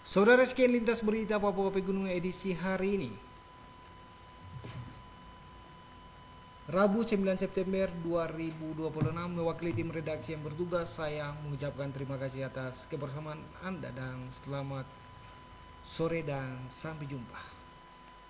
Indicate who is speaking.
Speaker 1: Saudara, sekian lintas berita Papua Pegunungan edisi hari ini, Rabu 9 September 2026. Mewakili tim redaksi yang bertugas, saya mengucapkan terima kasih atas kebersamaan Anda dan selamat sore dan sampai jumpa.